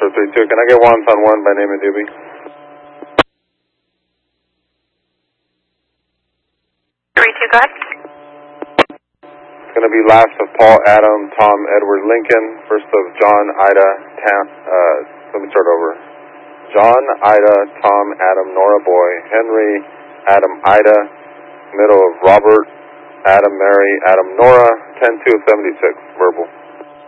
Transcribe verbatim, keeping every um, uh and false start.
Foster three two. Can I get one on one by name and duty? three two, go ahead. It's going to be last of Paul, Adam, Tom, Edward, Lincoln. First of John, Ida, Tam, uh, let me start over. John, Ida, Tom, Adam, Nora, Boy, Henry, Adam, Ida. Middle of Robert, Adam, Mary, Adam, Nora, ten two seventy-six, verbal.